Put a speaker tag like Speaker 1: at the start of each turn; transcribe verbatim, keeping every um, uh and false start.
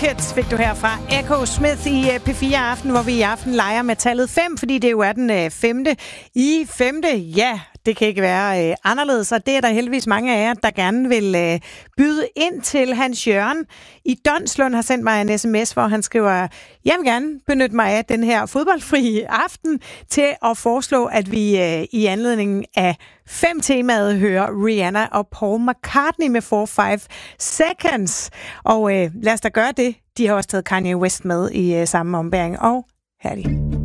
Speaker 1: Rockets fik du her fra Echo Smith i P fire Aften, hvor vi i aften leger med tallet fem, fordi det jo er den femte i femte. Ja, det kan ikke være øh, anderledes, og det er der heldigvis mange af jer, der gerne vil øh, byde ind til. Hans Jørgen i Donslund har sendt mig en sms, hvor han skriver, jeg vil gerne benytte mig af den her fodboldfri aften til at foreslå, at vi øh, i anledningen af fem temaet hører Rihanna og Paul McCartney med four five seconds. Og øh, lad os da gøre det. De har også taget Kanye West med i øh, samme ombæring. Og her er de.